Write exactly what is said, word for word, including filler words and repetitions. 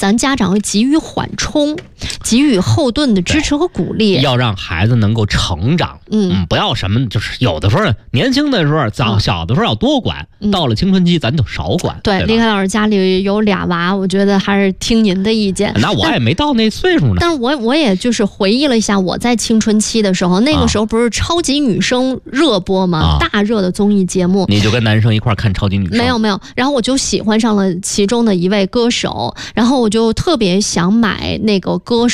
咱家长要给予缓冲，给予后盾的支持和鼓励， 要让孩子能够成长。嗯, 嗯，不要什么，就是有的时候年轻的时候，早、嗯、小的时候要多管、嗯，到了青春期咱就少管。 对， 对李凯老师家里有俩娃，我觉得还是听您的意见。 那我也没到那岁数呢。 但是我我也就是回忆了一下，我在青春期的时候，那个时候不是超级女声热播吗？啊、大热的综艺节目， 你就跟男生一块看超级女声？ 没有没有，然后我就喜欢上了其中的一位歌手，然后我就特别想买那个歌手